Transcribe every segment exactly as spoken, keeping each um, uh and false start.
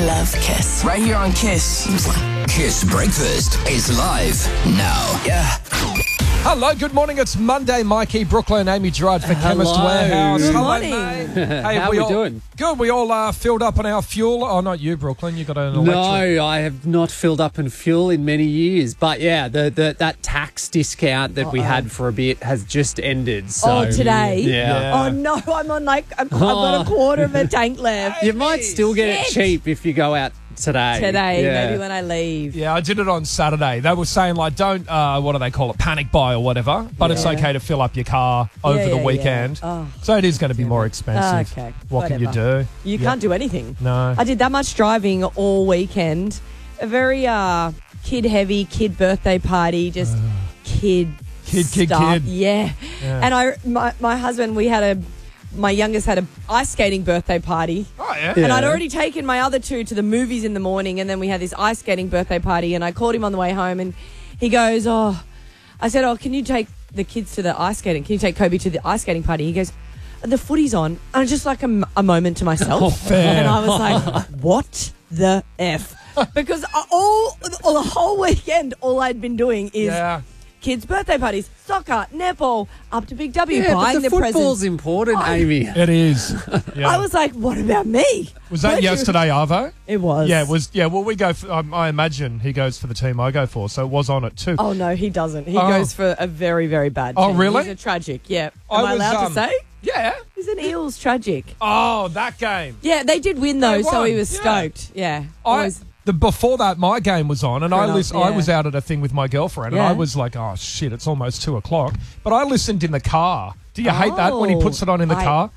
love Kiss. Right here on Kiss. Kiss Breakfast is live now. Yeah. Hello, good morning. It's Monday. Mikey, Brooklyn, Amy Gerard for Chemist Hello. Warehouse. Good Hello, morning. mate. How are we all, doing? Good. We all uh, filled up on our fuel. Oh, not you, Brooklyn. You got an electric. No, I have not filled up in fuel in many years. But yeah, the, the that tax discount that Uh-oh. we had for a bit has just ended. So, oh, today? Yeah. Yeah. Oh, no, I'm on like, I've, I've got a quarter of a tank left. You might still get it Shit. cheap if you go out today. Today, Yeah. maybe when I leave. Yeah, I did it on Saturday. They were saying, like, don't, uh, what do they call it, panic buy or whatever, but it's Yeah. okay to fill up your car over Yeah, the yeah, weekend. yeah. Oh. So it is going to be more expensive. Okay, What can you do? You Yeah. can't do anything. No. I did that much driving all weekend. A very uh, kid-heavy, kid birthday party, just kid Kid, kid, stuff. kid. Yeah. Yeah. And I, my, my husband, we had a, my youngest had a ice skating birthday party. Oh, yeah. And I'd Yeah. already taken my other two to the movies in the morning, and then we had this ice skating birthday party, and I called him on the way home, and he goes, oh, I said, oh, can you take the kids to the ice skating? Can you take Kobe to the ice skating party? He goes, the footy's on. And I just like a, m- a moment to myself. Oh, fair. And I was like, what the F? Because all, all the whole weekend, all I'd been doing is Yeah. kids' birthday parties, soccer, netball, up to Big W, Yeah, buying but the the football's presents. important, Oh. Amy. It is. Yeah. I was like, what about me? was that Where'd you- yesterday, Arvo? It was. Yeah, it was. Yeah, well, we go. For, um, I imagine he goes for the team I go for, so it was on it too. Oh, no, he doesn't. He Oh. goes for a very, very bad Oh, team. really? He's a tragic, yeah. I Am I, was, allowed um, to say? Yeah. He's an Eels tragic. Oh, that game. Yeah, they did win, though, They so he won, was yeah. stoked. Yeah. I, Always- the before that, my game was on, and I Fair lis- enough, I yeah. was out at a thing with my girlfriend, and Yeah. I was like, "Oh shit, it's almost two o'clock." But I listened in the car. Do you hate that when he Oh, puts it on in the I- car?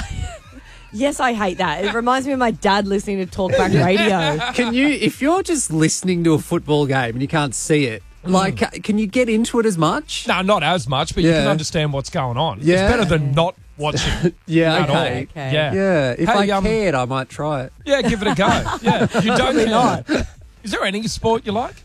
Yes, I hate that. It reminds me of my dad listening to talkback radio. Can you, if you're just listening to a football game and you can't see it, like, uh, can you get into it as much? No, not as much, but you can Yeah. understand what's going on. Yeah. It's better than not watching. Yeah, at all. okay. Okay. Yeah. Yeah, if Hey, I um, cared, I might try it. Yeah, give it a go. Yeah, you don't care. not. Is there any sport you like?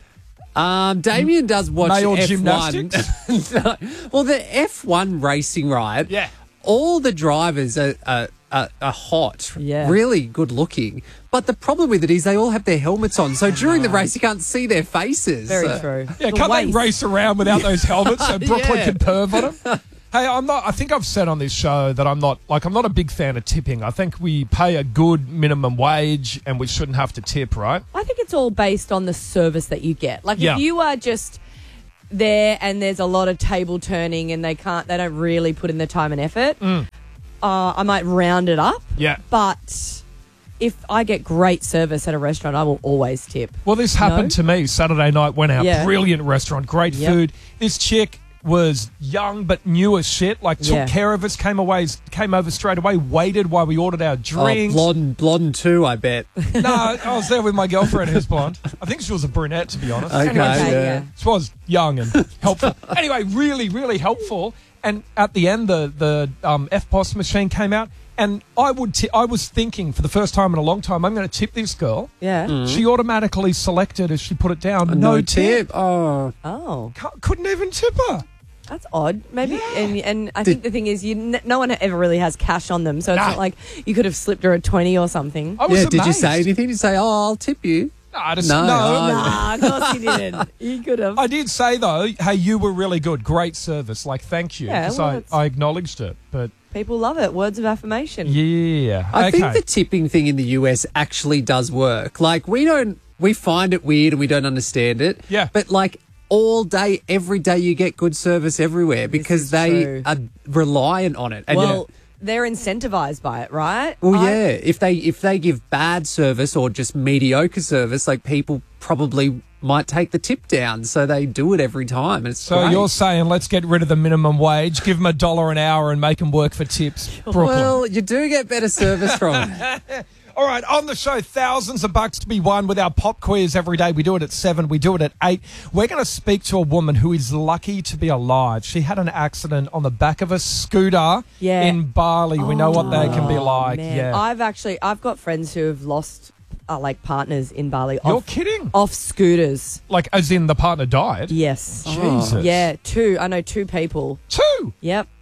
Um, Damien does watch Male F one. gymnastics? No. Well, the F one racing, right? Yeah. All the drivers are, are, are, are hot, Yeah. really good looking. But the problem with it is they all have their helmets on. So during the race, you can't see their faces. Very So- true. Yeah, The can't waist. they race around without those helmets so Brooklyn Yeah. can perv on them? Hey, I'm not. I think I've said on this show that I'm not like I'm not a big fan of tipping. I think we pay a good minimum wage and we shouldn't have to tip, right? I think it's all based on the service that you get. Like, Yeah. if you are just there and there's a lot of table turning and they can't, they don't really put in the time and effort, Mm. uh, I might round it up. Yeah. But if I get great service at a restaurant, I will always tip. Well, this happened to me Saturday night. Went out, Yeah. brilliant restaurant, great Yep. food. This chick was young but new as shit. Like took Yeah. care of us, came away, came over straight away, waited while we ordered our Oh, drinks. blonde, blonde too, I bet. No, I was there with my girlfriend who's blonde. I think she was a brunette, to be honest. Okay, Anyway, Okay, yeah. yeah. She was young and helpful. Anyway, really, really helpful. And at the end, the the um, F P O S machine came out, and I would ti I was thinking for the first time in a long time, I'm going to tip this girl. Yeah. She automatically selected as she put it down, no, No tip. tip. Oh. Oh, Ca- Couldn't even tip her. that's odd. Maybe, and and I think the thing is, you n- no one ever really has cash on them, so it's Nah. not like you could have slipped her a twenty or something. I was Yeah, did you amazed. say anything? Did you say, oh, I'll tip you? No, I just, No. no. Oh, Nah, of course you didn't. You could have. I did say though, hey, you were really good, great service. Like, thank you, Yeah, because well, I, it's- I acknowledged it. But People love it. Words of affirmation. yeah, I okay. think the tipping thing in the U S actually does work. Like, we don't, we find it weird and we don't understand it. Yeah. But, like, all day, every day, you get good service everywhere because is they true. are reliant on it. And Well, they're incentivized by it, right? Well, I- yeah. If they if they give bad service or just mediocre service, like people probably might take the tip down, so they do it every time. And it's So great. you're saying let's get rid of the minimum wage, give them a dollar an hour, and make them work for tips, Brooklyn. well, you do get better service from it. All right, on the show, thousands of bucks to be won with our pop quiz every day. We do it at seven, we do it at eight. We're going to speak to a woman who is lucky to be alive. She had an accident on the back of a scooter Yeah. in Bali. We know what they can be like. Man, yeah. I've actually I've got friends who have lost uh, like partners in Bali You're off, kidding? off scooters. Like, as in the partner died? Yes. Jesus. Yeah, two. I know two people. Two? Yep.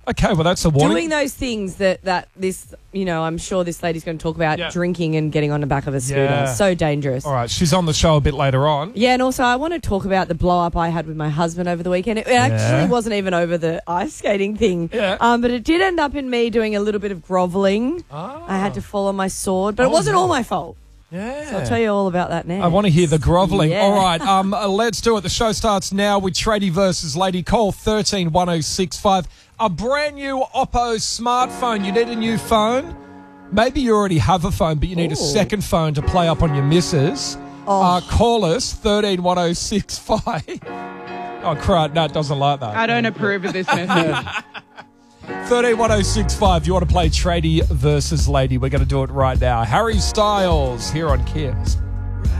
Okay, well, that's a warning. Doing those things that, that this, you know, I'm sure this lady's going to talk about, Yeah. drinking and getting on the back of a scooter. Yeah. So dangerous. All right, she's on the show a bit later on. Yeah, and also I want to talk about the blow up I had with my husband over the weekend. It, it actually Yeah. wasn't even over the ice skating thing, Yeah. um, but it did end up in me doing a little bit of grovelling. Ah. I had to fall on my sword, but it Oh, wasn't no. all my fault. Yeah. So I'll tell you all about that now. I want to hear the grovelling. Yeah. All right, um, uh, let's do it. The show starts now with Tradie versus Lady. Call thirteen one oh six five. A brand new Oppo smartphone. You need a new phone? Maybe you already have a phone, but you need a Ooh. second phone to play up on your missus. Oh. Uh, call us, thirteen one oh six five. Oh, crap. No, it doesn't like that. I don't approve of this message. thirteen one oh six five. You want to play Tradie versus Lady? We're going to do it right now. Harry Styles here on Kiss.